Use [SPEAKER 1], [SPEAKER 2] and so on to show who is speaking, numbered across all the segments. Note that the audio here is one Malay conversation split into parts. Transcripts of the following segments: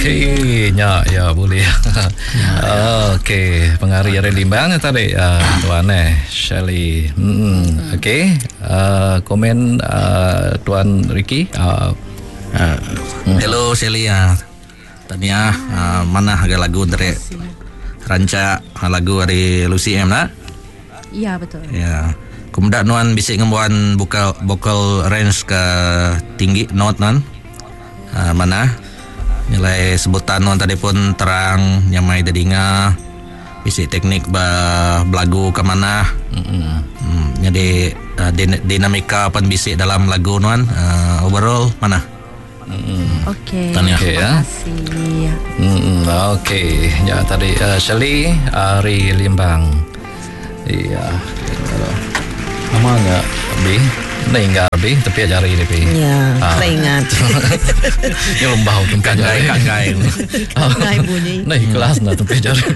[SPEAKER 1] Okey, ya boleh. Okey, pengaruh dari Limbang tadi tuan Shirley. Okey. Komen tuan Ricky.
[SPEAKER 2] Hello Shirley, tania mana harga lagu dari ranca lagu dari Lucy M nak?
[SPEAKER 3] Ya betul.
[SPEAKER 2] Ya. Kemudian nuan bisik ngembuan vocal range ke tinggi note non. Mana? Nilai sebutan nuan tadi pun terang nyamai dedinga. Bisik teknik belagu ke mana? Jadi dinamika pun bisik dalam lagu nuan. Overall mana?
[SPEAKER 3] Okey.
[SPEAKER 1] Tanya.
[SPEAKER 3] Terima kasih.
[SPEAKER 1] Okey. Ya tadi Shirley Ari Limbang. Iya. Lama enggak lebih? Enggak lebih tapi jari dia pi.
[SPEAKER 4] Ya, teringat.
[SPEAKER 1] Ini lembah untuk
[SPEAKER 2] Kanggai.
[SPEAKER 4] Kanggai bunyi.
[SPEAKER 1] Nah, kelas nak tapi jari.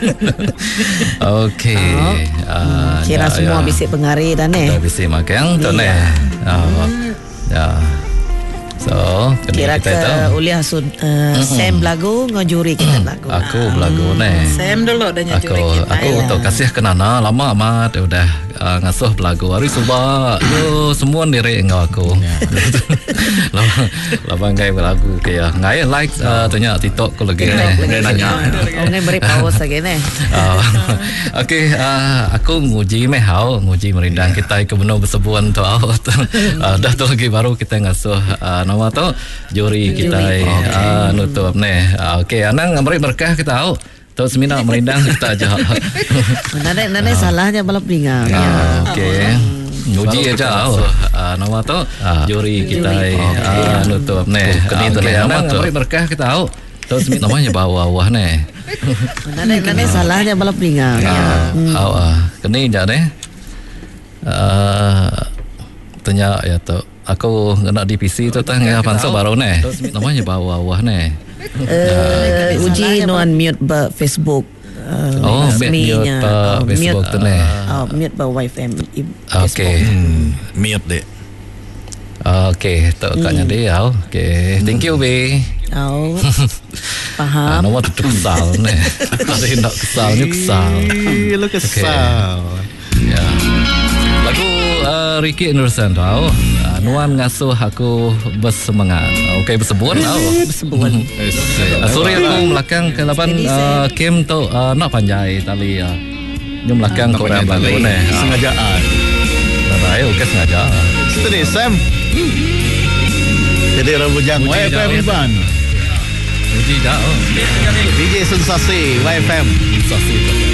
[SPEAKER 1] Okey.
[SPEAKER 4] Kira semua bisik pengari dan
[SPEAKER 1] Dah bisik makan tu ne. Ya. So,
[SPEAKER 4] kira
[SPEAKER 1] kita
[SPEAKER 4] ke
[SPEAKER 1] tahu.
[SPEAKER 4] uliah Sam belagu ngajuri kita belagu.
[SPEAKER 1] Aku belagu ne.
[SPEAKER 4] Sam dulu dah nyajuri kita.
[SPEAKER 1] Aku tu kasih kenana lama amat udah ngasuh belagu hari subah. Yo semua diri engau aku. Lama ngai belagu kaya ngai like tanya TikTok ko lagi nanya.
[SPEAKER 4] Ngai beri pause lagi ne.
[SPEAKER 1] Okey, aku nguji nguji merindang kita ke benar bersebuan tu dah tu lagi baru kita ngasuh nama tu juri kita nutup ne. Okey, anang beri berkah kita tahu. Tu semina merindang kita aja.
[SPEAKER 4] Nenek salahnya balap ringan.
[SPEAKER 1] Okey. Nguji aja nama tu juri kita nutup ne. Kini tu nama tu beri berkah kita tahu. Tu semina namanya bawah ne.
[SPEAKER 4] Nenek salahnya balap ringan.
[SPEAKER 1] Kini je ne. Tanya ya tu. Aku nak di PC tu tang ya panso baru ne. Namanya bawah ne.
[SPEAKER 4] Uji nuan mute ba Facebook.
[SPEAKER 1] Mute ba Facebook tu ne.
[SPEAKER 4] Mute ba YFM.
[SPEAKER 1] Okey.
[SPEAKER 2] Mute dek.
[SPEAKER 1] Okey, tu katnya dia. Okey, thank you be.
[SPEAKER 4] Faham.
[SPEAKER 1] Nama tu kesal ne. Ada nak kesalnya kesal.
[SPEAKER 2] Lu kesal.
[SPEAKER 1] Ya. Lagu Ricky Nursan tahu. Nuan ngasuh aku bersemangat. Okey bersebuan tahu.
[SPEAKER 4] Bersebuan.
[SPEAKER 1] Sorry aku melakang ke lapan Kim tu nak panjai tali Dia melakang kau yang baru ni.
[SPEAKER 2] Sengajaan.
[SPEAKER 1] Barai okey sengaja.
[SPEAKER 2] Itu ni Sam. Jadi Rabujang YFM Ban.
[SPEAKER 1] Uji dah.
[SPEAKER 2] DJ Sensasi YFM.
[SPEAKER 1] Sensasi.